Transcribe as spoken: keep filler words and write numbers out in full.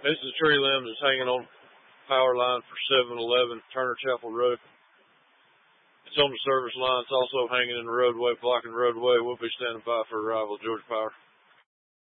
This is the tree limb that's hanging on power line for seven eleven Turner Chapel Road. It's on the service line. It's also hanging in the roadway, blocking the roadway. We'll be standing by for arrival of Georgia Power.